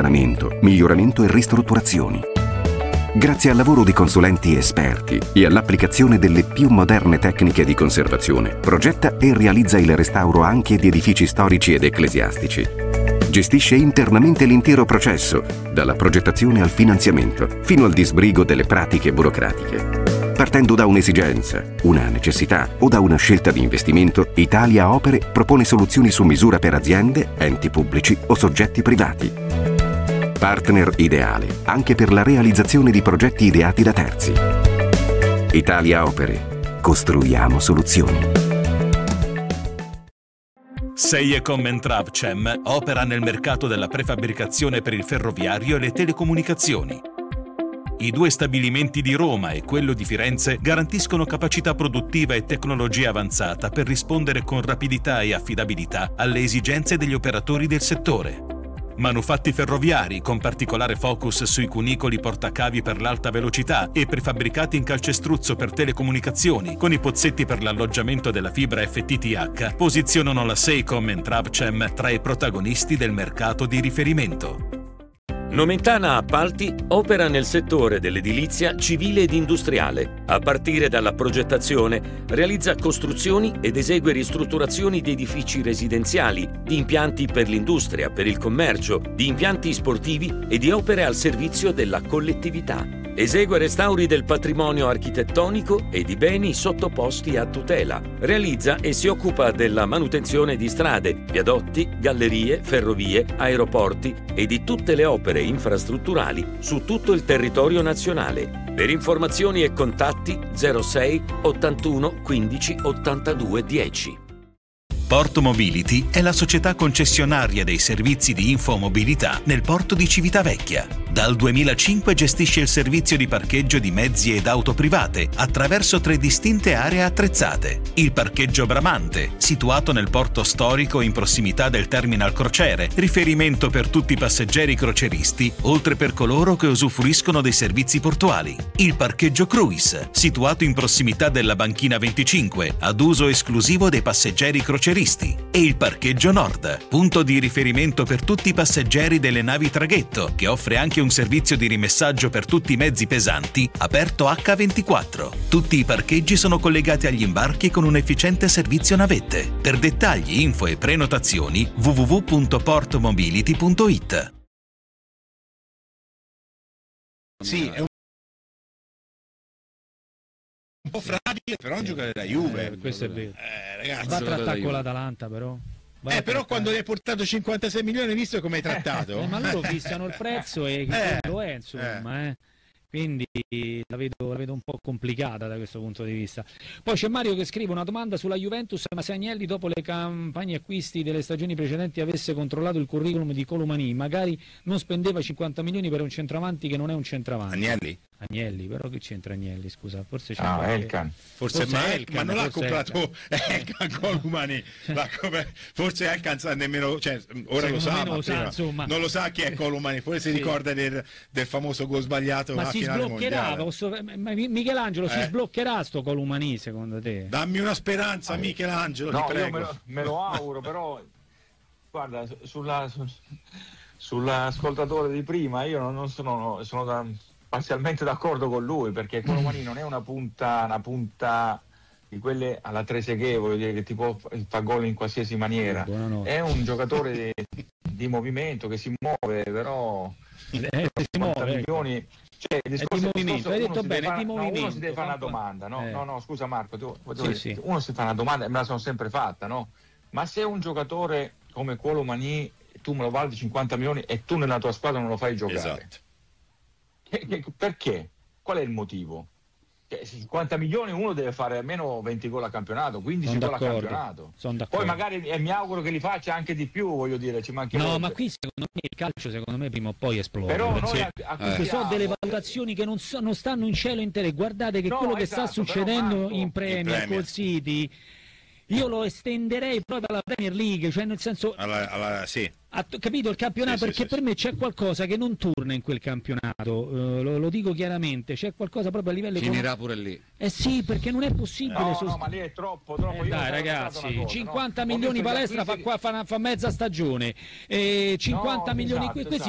ammodernamento, miglioramento e ristrutturazioni. Grazie al lavoro di consulenti esperti e all'applicazione delle più moderne tecniche di conservazione, progetta e realizza il restauro anche di edifici storici ed ecclesiastici. Gestisce internamente l'intero processo, dalla progettazione al finanziamento, fino al disbrigo delle pratiche burocratiche. Partendo da un'esigenza, una necessità o da una scelta di investimento, Italia Opere propone soluzioni su misura per aziende, enti pubblici o soggetti privati. Partner ideale anche per la realizzazione di progetti ideati da terzi. Italia Opere. Costruiamo soluzioni. Seiecom e Travcem opera nel mercato della prefabbricazione per il ferroviario e le telecomunicazioni. I due stabilimenti di Roma e quello di Firenze garantiscono capacità produttiva e tecnologia avanzata per rispondere con rapidità e affidabilità alle esigenze degli operatori del settore. Manufatti ferroviari con particolare focus sui cunicoli portacavi per l'alta velocità e prefabbricati in calcestruzzo per telecomunicazioni con i pozzetti per l'alloggiamento della fibra FTTH posizionano la Seiecom e Travcem tra i protagonisti del mercato di riferimento. Nomentana Appalti opera nel settore dell'edilizia civile ed industriale. A partire dalla progettazione, realizza costruzioni ed esegue ristrutturazioni di edifici residenziali, di impianti per l'industria, per il commercio, di impianti sportivi e di opere al servizio della collettività. Esegue restauri del patrimonio architettonico e di beni sottoposti a tutela. Realizza e si occupa della manutenzione di strade, viadotti, gallerie, ferrovie, aeroporti e di tutte le opere infrastrutturali su tutto il territorio nazionale. Per informazioni e contatti 06 81 15 82 10. Porto Mobility è la società concessionaria dei servizi di infomobilità nel porto di Civitavecchia. Dal 2005 gestisce il servizio di parcheggio di mezzi ed auto private attraverso 3 distinte aree attrezzate. Il parcheggio Bramante, situato nel porto storico in prossimità del terminal crociere, riferimento per tutti i passeggeri croceristi, oltre per coloro che usufruiscono dei servizi portuali. Il parcheggio Cruise, situato in prossimità della banchina 25, ad uso esclusivo dei passeggeri croceristi. E il parcheggio Nord, punto di riferimento per tutti i passeggeri delle navi traghetto, che offre anche un servizio di rimessaggio per tutti i mezzi pesanti, aperto H24. Tutti i parcheggi sono collegati agli imbarchi con un efficiente servizio navette. Per dettagli, info e prenotazioni www.portomobility.it. Sì, è un po' fragile, però è un giocatore da Juve. Questo è vero. Ragazzi, va a trattare con l'Atalanta, però. Però quando gli hai portato 56 milioni, hai visto come hai trattato? Ma loro fissano il prezzo e lo è, insomma. Quindi la vedo un po' complicata da questo punto di vista. Poi c'è Mario che scrive una domanda sulla Juventus: ma se Agnelli dopo le campagne acquisti delle stagioni precedenti avesse controllato il curriculum di Colomani, magari non spendeva 50 milioni per un centravanti che non è un centravanti. Agnelli, però che c'entra Agnelli, scusa, forse c'è Elkan. Forse Elkan, ma non l'ha comprato Elkan Colomani. Forse Elkan sa nemmeno, cioè ora lo sa, non lo sa chi è Colomani, forse si ricorda del famoso gol sbagliato. Ma si sbloccherà, Michelangelo, si sbloccherà sto Colomani, secondo te? Dammi una speranza, Michelangelo, ti prego. Io me lo auguro, però guarda, sull'ascoltatore di prima io non sono parzialmente d'accordo con lui, perché Colomani non è una punta di quelle alla Trezeguet, voglio dire, che ti fa gol in qualsiasi maniera. È un giocatore di movimento che si muove, però 50 milioni, cioè il discorso, hai detto bene, di movimento. Uno si deve fare una domanda, no, scusa Marco, uno si fa una domanda e me la sono sempre fatta, no? Ma se un giocatore come Colomani tu me lo valdi 50 milioni e tu nella tua squadra non lo fai giocare, esatto. Perché? Qual è il motivo? 50 milioni uno deve fare almeno 20 gol a campionato, 15 gol a campionato. Poi magari mi auguro che li faccia anche di più, voglio dire, ci mancherebbe. No, ma qui secondo me il calcio prima o poi esplode. Però noi so delle valutazioni che non stanno in cielo in terra. Guardate che quello che sta succedendo in Premier col City, io lo estenderei proprio alla Premier League, cioè nel senso capito il campionato, perché per me c'è qualcosa che non torna in quel campionato, lo dico chiaramente, c'è qualcosa proprio a livello finirà pure lì. Sì, perché non è possibile. No, ma lì è troppo. Dai ragazzi, 50 milioni palestra fa mezza stagione, 50 milioni qui, questi